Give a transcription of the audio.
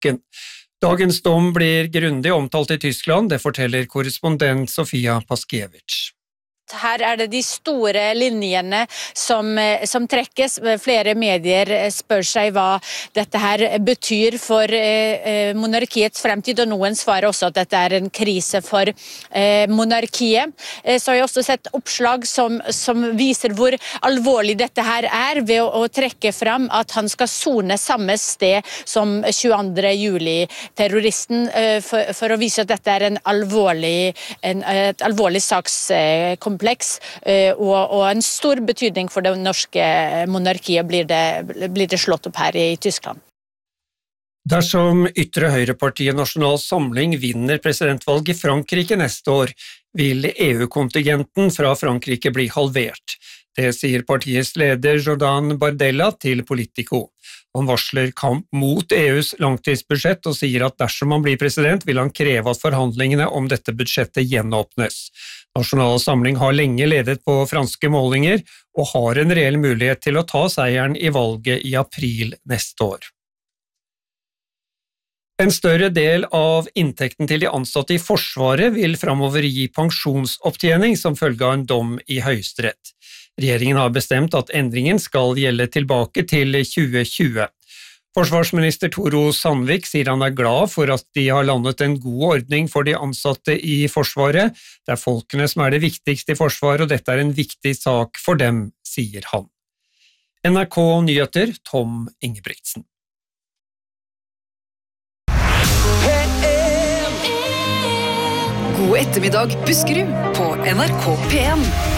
saken. Dagens dom blir grundig omtalt i Tyskland, det forteller korrespondent Sofia Paskiewicz. Her det de store linjene som trekkes. Flere medier spør seg hva dette her betyr for monarkiets fremtid, og noen svarer også at dette en krise for monarkiet. Så har jeg også sett oppslag som viser hvor alvorlig dette her ved å trekke fram at han skal sone samme sted som 22. juli-terroristen, for å vise at dette et alvorlig sakskompleks. Og en stor betydning for det norske monarkiet blir det slått opp her i Tyskland. Dersom ytre høyrepartiet Nasjonal Samling vinner presidentvalget i Frankrike neste år, vil EU-kontingenten fra Frankrike bli halvert. Det sier partiets leder Jordan Bardella til Politico. Han varsler kamp mot EUs langtidsbudsjett og sier at dersom han blir president, vil han kreve at forhandlingene om dette budsjettet gjenåpnes. Nasjonal Samling har lenge ledet på franske målinger og har en reell mulighet til å ta seieren i valget i april neste år. En større del av inntekten til de ansatte i Forsvaret vil framover gi pensjonsopptjening som følge av en dom i Høyesterett. Regjeringen har bestemt at endringen skal gjelde tilbake til 2020. Forsvarsminister Toro Sandvik sier han glad for at de har landet en god ordning for de ansatte i Forsvaret. Det folkene som det viktigste i Forsvaret, og dette en viktig sak for dem, sier han. NRK Nyheter, Tom Ingebrigtsen. God ettermiddag, Buskerud, på NRK P1.